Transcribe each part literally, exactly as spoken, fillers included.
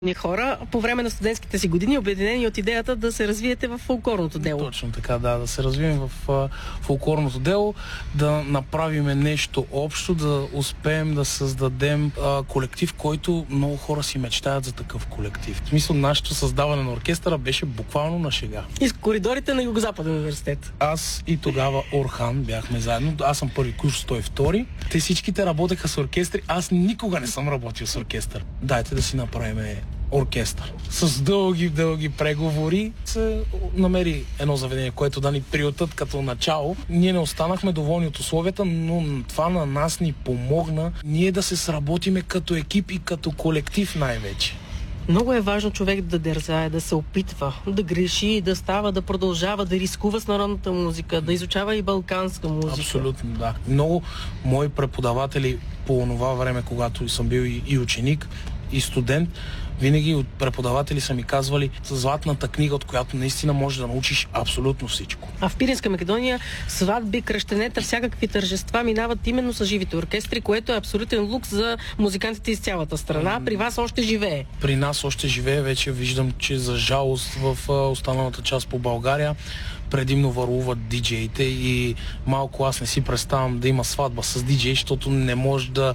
хора по време на студентските си години, обединени от идеята да се развиете в фолклорното дело. Точно така, да, да се развием в а, фолклорното дело, да направим нещо общо, да успеем да създадем а, колектив, който много хора си мечтаят за такъв колектив. В смисъл, нашето създаване на оркестъра беше буквално на шега. Из коридорите на Югозападен университет. Аз и тогава Орхан бяхме заедно. Аз съм първи курс, той втори. Те всичките работеха с оркестри. Аз никога не съм работил с оркестър. Дайте да си направим оркестър. С дълги, дълги преговори се намери едно заведение, което да ни приютат като начало. Ние не останахме доволни от условията, но това на нас ни помогна ние да се сработиме като екип и като колектив най-вече. Много е важно човек да дързае, да се опитва, да греши, да става, да продължава, да рискува с народната музика, да изучава и балканска музика. Абсолютно, да. Много мои преподаватели по това време, когато съм бил и, и ученик, и студент, винаги от преподаватели са ми казвали златната книга, от която наистина можеш да научиш абсолютно всичко. А в Пиринска Македония сватби, кръщенета, всякакви тържества минават именно с живите оркестри, което е абсолютен лукс за музикантите из цялата страна. При вас още живее. При нас още живее. Вече виждам, че за жалост в останалата част по България предимно върлуват диджеите и малко аз не си представям да има сватба с диджей, защото не може да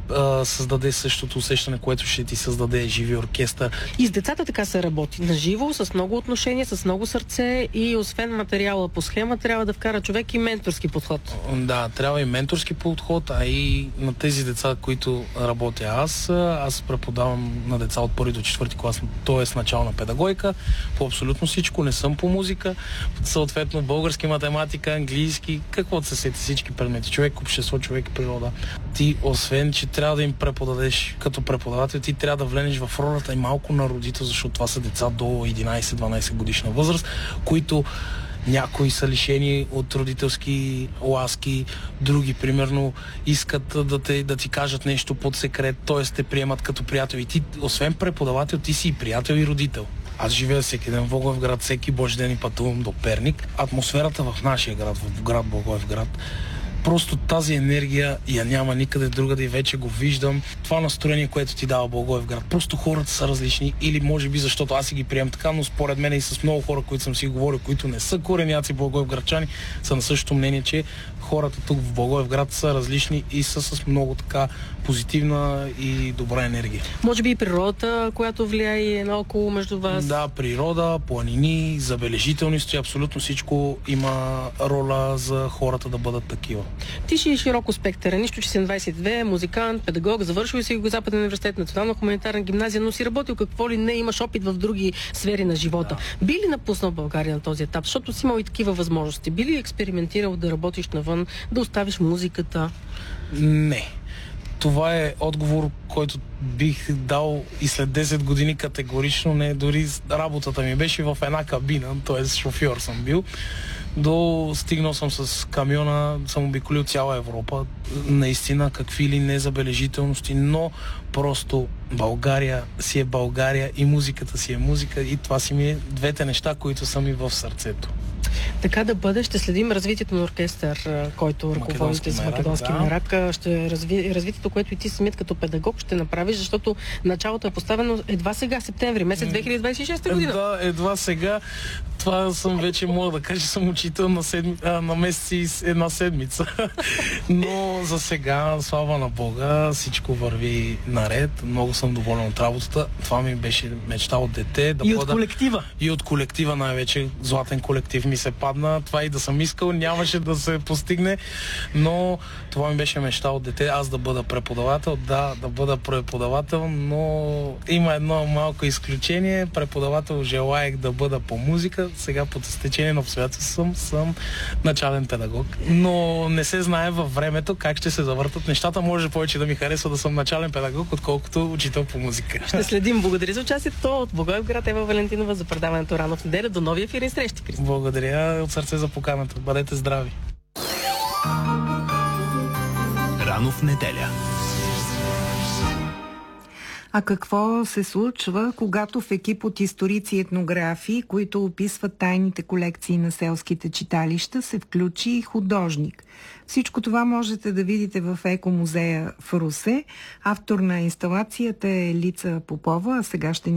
създаде същото усещане, което ще ти създаде живи оркестър. И с децата така се работи. Наживо, с много отношения, с много сърце и освен материала по схема, трябва да вкара човек и менторски подход. Да, трябва и менторски подход, а и на тези деца, които работя аз, аз преподавам на деца от първи до четвърти клас, т.е. начална педагогика, по абсолютно всичко, не съм по музика, съответно български, математика, английски, каквото се сети, всички предмети. Човек, общество, човек и природа. Ти, освен, че трябва да им преподадеш като преподавател, ти трябва да влезеш в ролята и малко на родител, защото това са деца до единайсет-дванайсет годишна възраст, които някои са лишени от родителски ласки, други, примерно, искат да, те, да ти кажат нещо под секрет, т.е. те приемат като приятел. И ти, освен преподавател, ти си и приятел и родител. Аз живея всеки ден в Благоевград, всеки божи ден и пътувам до Перник. Атмосферата в нашия град, в град Благоевград, просто тази енергия я няма никъде другаде и вече го виждам. Това настроение, което ти дава Благоевград. Просто хората са различни или може би защото аз си ги приемам така, но според мен и с много хора, които съм си говорил, които не са кореняци благоевградчани, са на същото мнение, че хората тук в Благоевград са различни и са с много така позитивна и добра енергия. Може би и природата, която влияе наоколо между вас. Да, природа, планини, забележителности, абсолютно всичко има роля за хората да бъдат такива. Ти си широко спектър. Нищо, че си на двайсет и две, музикант, педагог, завършил си Югозападен университет, Национална хуманитарна гимназия, но си работил какво ли не, имаш опит в други сфери на живота. Да. Би ли напуснал България на този етап? Защото си имал и такива възможности. Би ли експериментирал да работиш навън, да оставиш музиката? Не. Това е отговор, който бих дал и след десет години категорично не. Дори работата ми беше в една кабина, т.е. шофьор съм бил. До стигнал съм с камиона, съм обиколил цяла Европа. Наистина, какви ли незабележителности, но просто България си е България и музиката си е музика и това си ми е двете неща, които са ми в сърцето. Така да бъде, ще следим развитието на оркестър, който ръководите с македонски мерак. Да. Ще разви... развитието, което и ти самият като педагог ще направиш, защото началото е поставено едва сега, септември, месец две хиляди двайсет и шеста година. Да, едва сега. Това съм вече, мога да кажа, съм учител на, седми... а, на месец и една седмица. Но за сега, слава на Бога, всичко върви наред. Много съм доволен от работата. Това ми беше мечта от дете. Да и бъда... от колектива. И от колектива най-вече. Златен колектив ми се падна. Това и да съм искал, нямаше да се постигне. Но това ми беше мечта от дете. Аз да бъда преподавател. Да, да бъда преподавател, но има едно малко изключение. Преподавател желаех да бъда по музика. Сега по стечение на обстоятелствата съм, съм начален педагог. Но не се знае във времето как ще се завъртат нещата. Може повече да ми харесва да съм начален педагог, отколкото учител по музика. Ще следим. Благодаря за участието от Благоевград, Ева Валентинова, за предаването Рано в неделя. До новия ефирен срещи, Кристина. Благодаря от сърце за поканата. Бъдете здрави. Рано в неделя. А какво се случва, когато в екип от историци и етнографи, които описват тайните колекции на селските читалища, се включи и художник? Всичко това можете да видите в Екомузея в Русе. Автор на инсталацията е Лица Попова, а сега ще ни